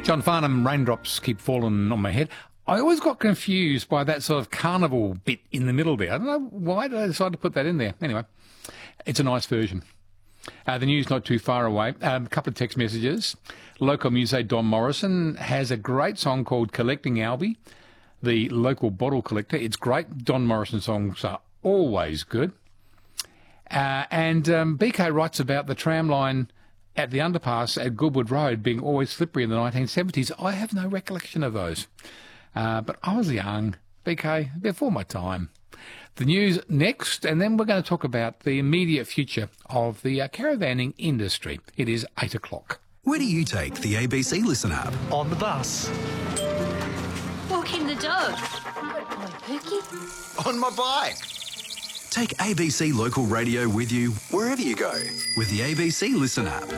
John Farnham, raindrops keep falling on my head. I always got confused by that sort of carnival bit in the middle there. I don't know why did I decide to put that in there. Anyway, it's a nice version. The news not too far away. A couple of text messages. Local muse Don Morrison has a great song called Collecting Albie, the local bottle collector. It's great. Don Morrison songs are always good. And BK writes about the tram line at the underpass at Goodwood Road being always slippery in the 1970s. I have no recollection of those. But I was young, BK, before my time. The news next, and then we're going to talk about the immediate future of the caravanning industry. It is 8 o'clock. Where do you take the ABC Listen app? On the bus. Walking the dog. Good boy, Pookie. On my bike. Take ABC Local Radio with you wherever you go with the ABC Listen app.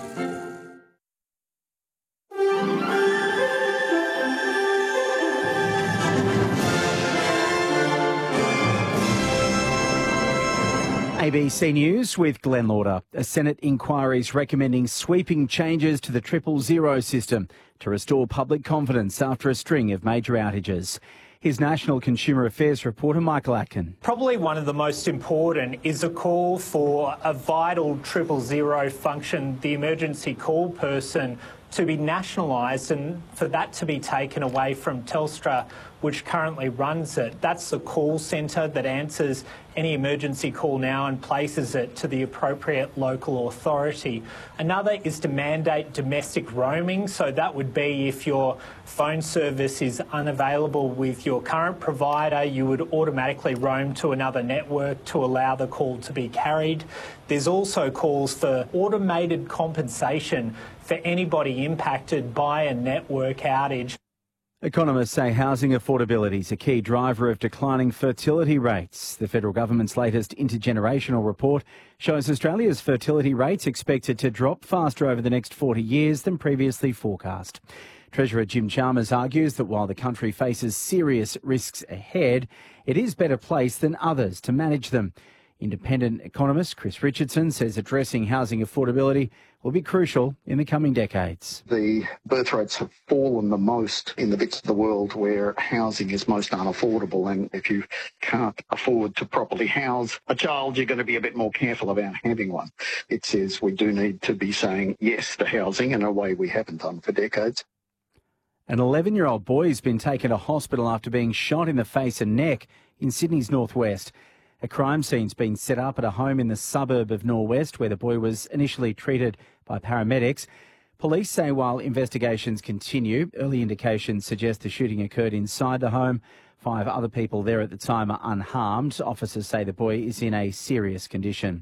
ABC News with Glenn Lauder. A Senate inquiry is recommending sweeping changes to the 000 system to restore public confidence after a string of major outages. Here's National Consumer Affairs reporter Michael Atkin. Probably one of the most important is a call for a vital 000 function, the emergency call person, to be nationalised and for that to be taken away from Telstra, which currently runs it. That's the call centre that answers any emergency call now and places it to the appropriate local authority. Another is to mandate domestic roaming, so that would be if your phone service is unavailable with your current provider, you would automatically roam to another network to allow the call to be carried. There's also calls for automated compensation for anybody impacted by a network outage. Economists say housing affordability is a key driver of declining fertility rates. The federal government's latest intergenerational report shows Australia's fertility rates expected to drop faster over the next 40 years than previously forecast. Treasurer Jim Chalmers argues that while the country faces serious risks ahead, it is better placed than others to manage them. Independent economist Chris Richardson says addressing housing affordability will be crucial in the coming decades. The birth rates have fallen the most in the bits of the world where housing is most unaffordable, and if you can't afford to properly house a child, you're going to be a bit more careful about having one. It says we do need to be saying yes to housing in a way we haven't done for decades. An 11-year-old boy has been taken to hospital after being shot in the face and neck in Sydney's northwest. A crime scene's been set up at a home in the suburb of Norwest where the boy was initially treated by paramedics. Police say while investigations continue, early indications suggest the shooting occurred inside the home. 5 other people there at the time are unharmed. Officers say the boy is in a serious condition.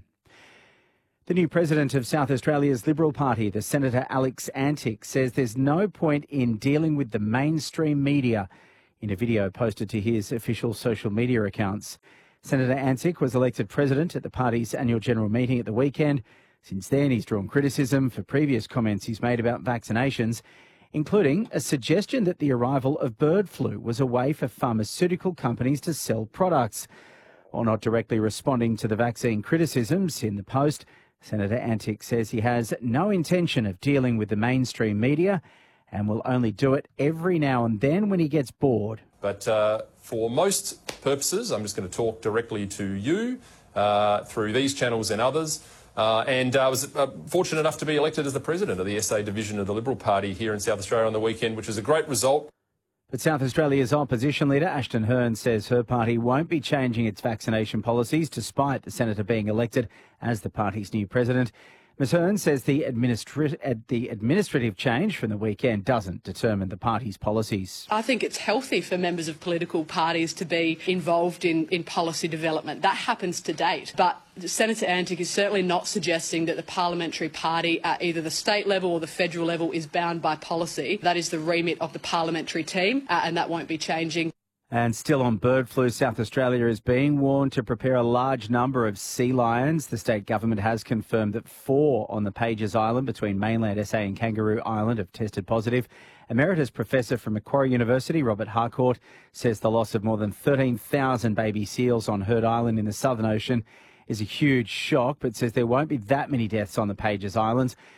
The new president of South Australia's Liberal Party, the Senator Alex Antic, says there's no point in dealing with the mainstream media in a video posted to his official social media accounts. Senator Antic was elected president at the party's annual general meeting at the weekend. Since then, he's drawn criticism for previous comments he's made about vaccinations, including a suggestion that the arrival of bird flu was a way for pharmaceutical companies to sell products. While not directly responding to the vaccine criticisms in the post, Senator Antic says he has no intention of dealing with the mainstream media and will only do it every now and then when he gets bored. But for most purposes, I'm just going to talk directly to you through these channels and others. And I was fortunate enough to be elected as the president of the SA division of the Liberal Party here in South Australia on the weekend, which is a great result. But South Australia's opposition leader, Ashton Hearn, says her party won't be changing its vaccination policies despite the senator being elected as the party's new president. Ms Hearn says the administrative change from the weekend doesn't determine the party's policies. I think it's healthy for members of political parties to be involved in policy development. That happens to date. But Senator Antic is certainly not suggesting that the parliamentary party at either the state level or the federal level is bound by policy. That is the remit of the parliamentary team, and that won't be changing. And still on bird flu, South Australia is being warned to prepare a large number of sea lions. The state government has confirmed that 4 on the Pages Island between mainland SA and Kangaroo Island have tested positive. Emeritus Professor from Macquarie University, Robert Harcourt, says the loss of more than 13,000 baby seals on Heard Island in the Southern Ocean is a huge shock, but says there won't be that many deaths on the Pages Islands.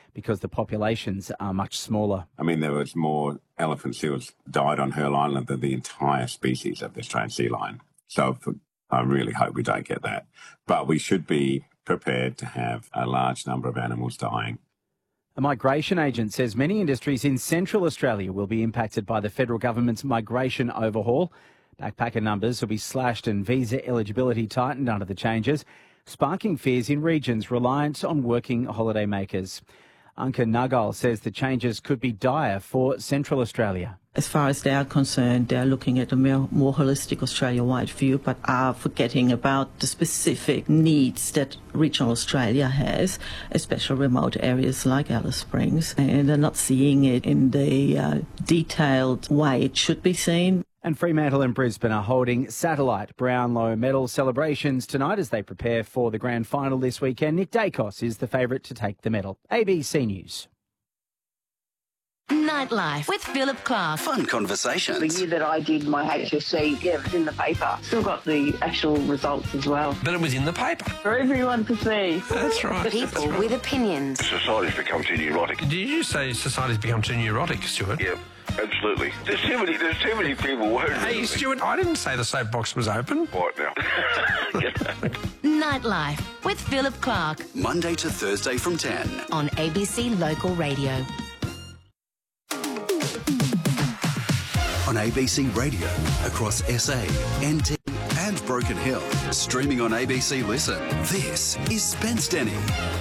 because the populations are much smaller. I mean, there was more elephant seals died on Hurl Island than the entire species of the Australian sea lion. So I really hope we don't get that. But we should be prepared to have a large number of animals dying. A migration agent says many industries in Central Australia will be impacted by the federal government's migration overhaul. Backpacker numbers will be slashed and visa eligibility tightened under the changes, sparking fears in regions reliant on working holidaymakers. Anka Nagal says the changes could be dire for Central Australia. As far as they are concerned, they are looking at a more holistic Australia-wide view, but are forgetting about the specific needs that regional Australia has, especially remote areas like Alice Springs, and they're not seeing it in the detailed way it should be seen. And Fremantle and Brisbane are holding satellite Brownlow medal celebrations tonight as they prepare for the grand final this weekend. Nick Dacos is the favourite to take the medal. ABC News. Nightlife with Philip Clark. Fun conversations. The year that I did my HSC, it was in the paper. Still got the actual results as well. But it was in the paper. For everyone to see. That's right. People with opinions. Society's become too neurotic. Did you say society's become too neurotic, Stuart? Yeah. Absolutely. There's too many people worried. Hey, Stuart, I didn't say the soapbox was open. What now? Nightlife with Philip Clark. Monday to Thursday from 10. On ABC Local Radio. On ABC Radio, across SA, NT and Broken Hill. Streaming on ABC Listen. This is Spence Denny.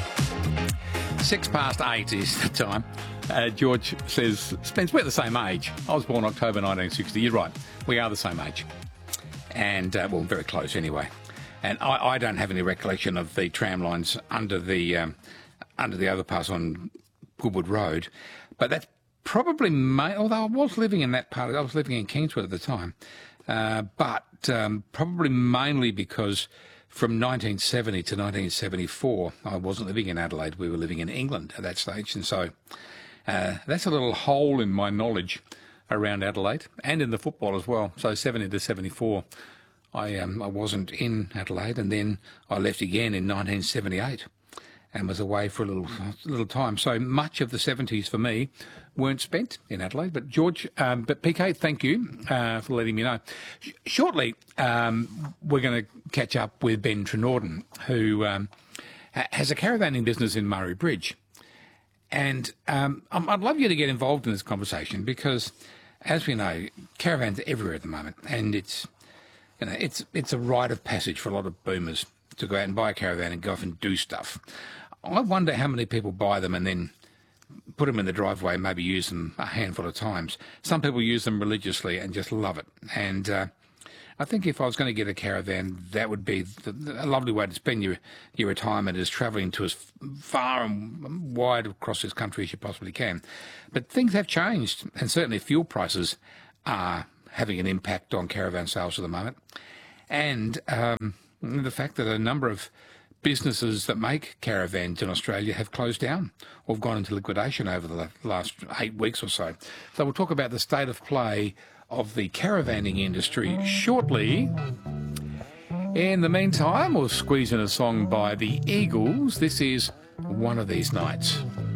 8:06 is the time. George says, Spence, we're the same age. I was born October 1960. You're right. We are the same age. And, well, very close anyway. And I don't have any recollection of the tram lines under the overpass on Goodwood Road. But that's probably, although I was living in that part, I was living in Kingswood at the time. But probably mainly because from 1970 to 1974, I wasn't living in Adelaide. We were living in England at that stage. And so that's a little hole in my knowledge around Adelaide and in the football as well. So 70 to 74, I wasn't in Adelaide, and then I left again in 1978 and was away for a little time. So much of the 70s for me weren't spent in Adelaide. But George, but PK, thank you for letting me know. Shortly, we're going to catch up with Ben Trinorden, who has a caravanning business in Murray Bridge. And I'd love you to get involved in this conversation because, as we know, caravans are everywhere at the moment, and it's a rite of passage for a lot of boomers to go out and buy a caravan and go off and do stuff. I wonder how many people buy them and then put them in the driveway and maybe use them a handful of times. Some people use them religiously and just love it. And I think if I was going to get a caravan, that would be a lovely way to spend your retirement, is travelling to as far and wide across this country as you possibly can. But things have changed, and certainly fuel prices are having an impact on caravan sales at the moment. And the fact that a number of businesses that make caravans in Australia have closed down or have gone into liquidation over the last 8 weeks or so. So we'll talk about the state of play of the caravanning industry shortly. In the meantime, we'll squeeze in a song by the Eagles. This is One of These Nights.